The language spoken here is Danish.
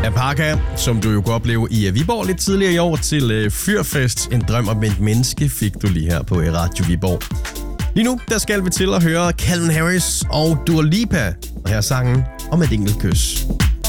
Apaka, som du jo kunne opleve i Viborg lidt tidligere i år til Fyrfest. En drøm om et menneske fik du lige her på Radio Viborg. Lige nu, der skal vi til at høre Calvin Harris og Dua Lipa. Og her er sangen om et enkelt kys.